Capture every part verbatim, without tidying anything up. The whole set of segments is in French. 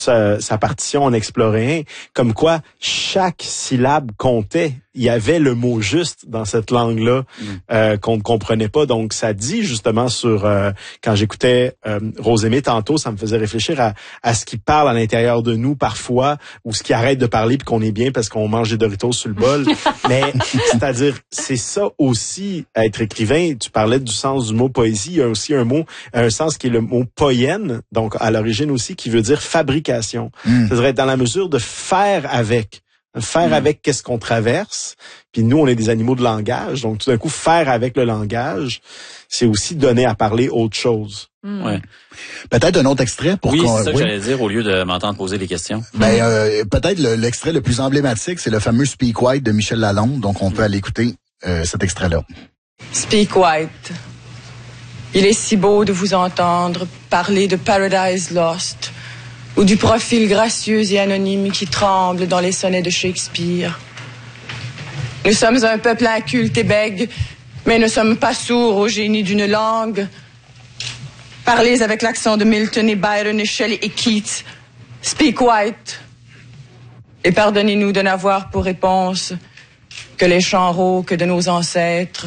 sa, sa partition en explorait un, comme quoi chaque syllabe comptait. Il y avait le mot juste dans cette langue-là mm. euh, qu'on ne comprenait pas. Donc, ça dit justement sur... Euh, quand j'écoutais euh, Rosemée tantôt, ça me faisait réfléchir à, à ce qui parle à l'intérieur de nous parfois, ou ce qui arrête de parler puis qu'on est bien parce qu'on mange des Doritos sur le bol. Mais c'est-à-dire, c'est ça aussi, être écrivain. Tu parlais du sens du mot poésie. Il y a aussi un mot, un sens qui est le mot poienne, donc à l'origine aussi, qui veut dire fabrication. Mm. Ça devrait être dans la mesure de faire avec. Faire mmh. avec qu'est-ce qu'on traverse. Puis nous, on est des animaux de langage. Donc, tout d'un coup, faire avec le langage, c'est aussi donner à parler autre chose. Mmh. Ouais. Peut-être un autre extrait pour oui, qu'on... c'est ça oui. que j'allais dire au lieu de m'entendre poser des questions. Ben, euh, peut-être le, l'extrait le plus emblématique, c'est le fameux Speak White de Michel Lalonde. Donc, on peut aller écouter euh, cet extrait-là. Speak White. Il est si beau de vous entendre parler de Paradise Lost, ou du profil gracieux et anonyme qui tremble dans les sonnets de Shakespeare. Nous sommes un peuple inculte et bègue, mais ne sommes pas sourds au génie d'une langue. Parlez avec l'accent de Milton et Byron et Shelley et Keats. Speak White. Et pardonnez-nous de n'avoir pour réponse que les chants rauques de nos ancêtres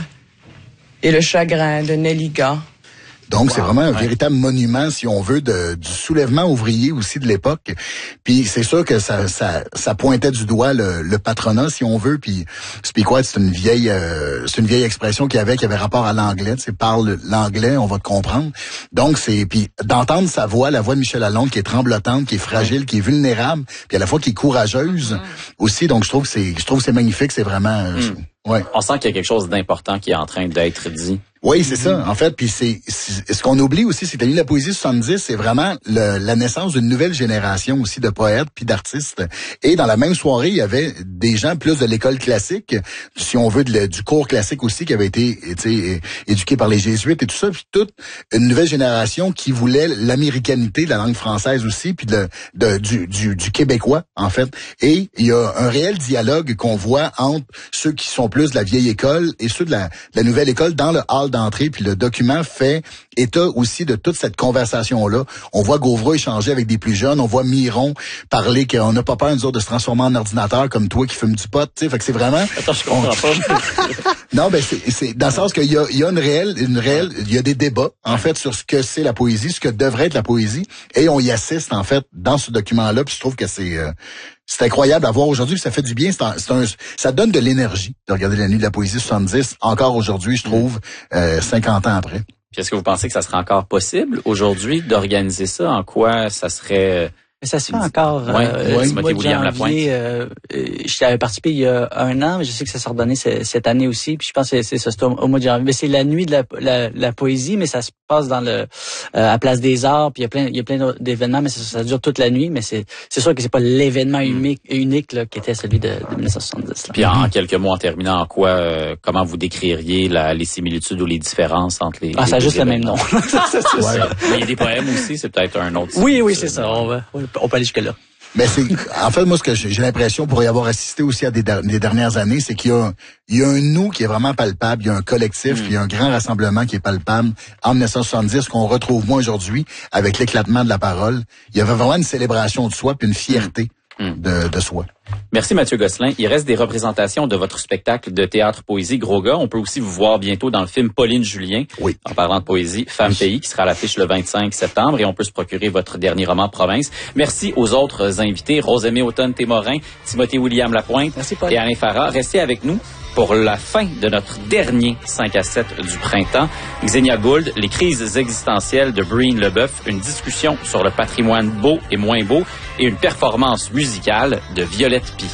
et le chagrin de Nelligan. Donc, wow, c'est vraiment un ouais. véritable monument, si on veut, de, du soulèvement ouvrier aussi de l'époque. Puis c'est sûr que ça, ça, ça pointait du doigt le, le patronat, si on veut. Puis Speak White, c'est une vieille, euh, c'est une vieille expression qu'il y avait, qui avait rapport à l'anglais. Tu sais, parle l'anglais, on va te comprendre. Donc c'est, puis d'entendre sa voix, la voix de Michel Lalonde, qui est tremblotante, qui est fragile, ouais. qui est vulnérable, puis à la fois qui est courageuse mm. aussi. Donc je trouve que c'est, je trouve que c'est magnifique. C'est vraiment, mm. je, ouais. On sent qu'il y a quelque chose d'important qui est en train d'être dit. Oui, c'est ça, en fait. Puis c'est, c'est ce qu'on oublie aussi, c'est que la poésie soixante-dix, c'est vraiment le, la naissance d'une nouvelle génération aussi de poètes puis d'artistes. Et dans la même soirée, il y avait des gens plus de l'école classique, si on veut, de le, du cours classique aussi, qui avait été éduqués par les jésuites et tout ça. Puis toute une nouvelle génération qui voulait l'américanité de la langue française aussi, puis de, de du, du, du québécois, en fait. Et il y a un réel dialogue qu'on voit entre ceux qui sont plus de la vieille école et ceux de la, de la nouvelle école dans le hall d'entrée, puis le document fait état aussi de toute cette conversation-là. On voit Gauvreau échanger avec des plus jeunes, on voit Miron parler qu'on n'a pas peur, nous autres, de se transformer en ordinateur comme toi qui fume du pot, tu sais, fait que c'est vraiment... Attends, je comprends on... pas. Non, ben c'est, c'est dans le sens qu'il y a, il y a une réelle, une réelle, il y a des débats, en fait, sur ce que c'est la poésie, ce que devrait être la poésie, et on y assiste, en fait, dans ce document-là, puis je trouve que c'est... Euh, c'est incroyable à voir aujourd'hui, ça fait du bien, c'est un, c'est un, ça donne de l'énergie de regarder la nuit de la poésie soixante-dix, encore aujourd'hui, je trouve, euh, cinquante ans après. Puis est-ce que vous pensez que ça serait encore possible aujourd'hui d'organiser ça? En quoi ça serait... Mais ça se fait encore. Ouais, euh, ouais, du mois de William janvier, euh, j'avais participé il y a un an, mais je sais que ça s'est redonné cette année aussi. Puis je pense que c'est ça, c'est au, au mois de janvier. Mais c'est la nuit de la, la, la poésie, mais ça se passe dans le euh, à Place des Arts. Puis il y a plein, il y a plein d'événements, mais ça, ça dure toute la nuit. Mais c'est c'est sûr que c'est pas l'événement unique, unique là, qui était celui de, de dix-neuf cent soixante-dix. Là. Puis en quelques mots, en terminant, en quoi, euh, comment vous décririez la, les similitudes ou les différences entre les... Ah, les ça a juste événements. le même nom. c'est c'est ouais. ça. Mais il y a des poèmes aussi, c'est peut-être un autre... Oui, oui, c'est ça. On, va, on peut aller jusque là. Mais c'est, en fait, moi, ce que j'ai, j'ai l'impression, pour y avoir assisté aussi à des, des dernières années, c'est qu'il y a, il y a un nous qui est vraiment palpable, il y a un collectif, mm. il y a un grand rassemblement qui est palpable en dix-neuf cent soixante-dix qu'on retrouve moins aujourd'hui avec l'éclatement de la parole. Il y avait vraiment une célébration de soi puis une fierté mm. de, de soi. Merci Mathieu Gosselin. Il reste des représentations de votre spectacle de théâtre poésie Gros gars. On peut aussi vous voir bientôt dans le film Pauline Julien. Oui. En parlant de poésie, Femme oui. Pays, qui sera à l'affiche le vingt-cinq septembre, et on peut se procurer votre dernier roman Province. Merci aux autres invités, Rosemée Automne-Témorin, Timothée William Lapointe Merci, Paul. et Alain Farah. Restez avec nous pour la fin de notre dernier cinq à sept du printemps. Xenia Gould, les crises existentielles de Breen Leboeuf, une discussion sur le patrimoine beau et moins beau et une performance musicale de Violette Pie.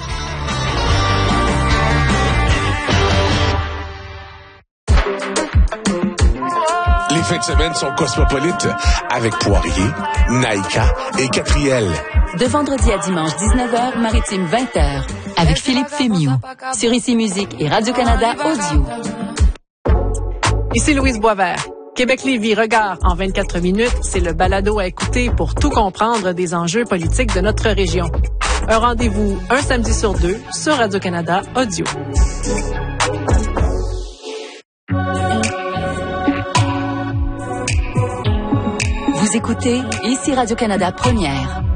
Les fins de semaine sont cosmopolites avec Poirier, Naïka et Catriel. De vendredi à dimanche dix-neuf heures, Maritime vingt heures, avec Philippe Fémiou, sur Ici Musique et Radio-Canada Audio. Ici Louise Boisvert. Québec-Lévis Regard en vingt-quatre minutes, c'est le balado à écouter pour tout comprendre des enjeux politiques de notre région. Un rendez-vous un samedi sur deux sur Radio-Canada Audio. Vous écoutez Ici Radio-Canada Première.